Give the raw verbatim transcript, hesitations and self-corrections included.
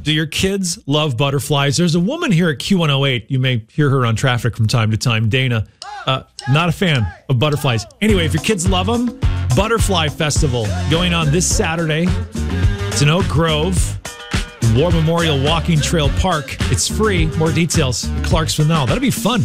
Do your kids love butterflies? There's a woman here at Q one oh eight. You may hear her on traffic from time to time. Dana, uh, not a fan of butterflies. Anyway, if your kids love them, Butterfly Festival going on this Saturday. It's in Oak Grove, War Memorial Walking Trail Park. It's free. More details at Clarksville Now. That'll be fun.